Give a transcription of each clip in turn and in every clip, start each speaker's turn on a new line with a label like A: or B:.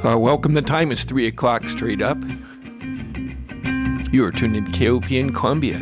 A: Welcome. The time is 3 o'clock straight up. You are tuned in to KOPN Columbia.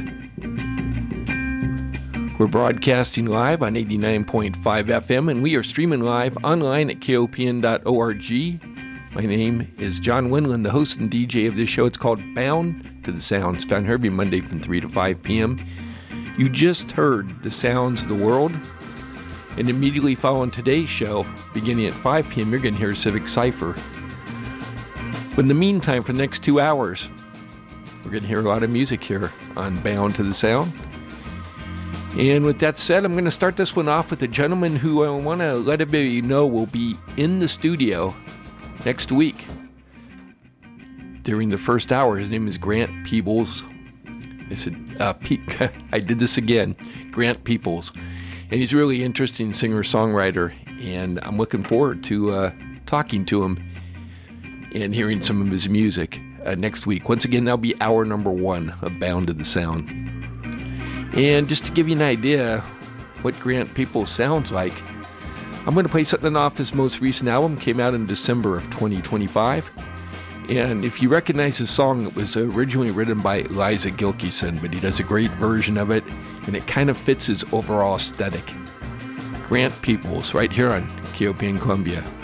A: We're broadcasting live on 89.5 FM, and we are streaming live online at kopn.org. My name is John Winland, the host and DJ of this show. It's called Bound to the Sounds, found here every Monday from 3 to 5 p.m. You just heard The Sounds of the World, and immediately following today's show, beginning at 5 p.m., you're going to hear Civic Cypher. But in the meantime, for the next 2 hours, we're going to hear a lot of music here on Bound to the Sound. And with that said, I'm going to start this one off with a gentleman who I want to let everybody know will be in the studio next week during the first hour. His name is Grant Peebles. I said, I did this again, Grant Peebles. And he's a really interesting singer-songwriter, and I'm looking forward to talking to him and hearing some of his music next week. Once again, that'll be hour number 1 of Bound to the Sound. And just to give you an idea what Grant Peebles sounds like, I'm going to play something off his most recent album. Came out in December of 2025. And if you recognize his song, it was originally written by Liza Gilkyson, but he does a great version of it, and it kind of fits his overall aesthetic. Grant Peebles, right here on KOPN Columbia.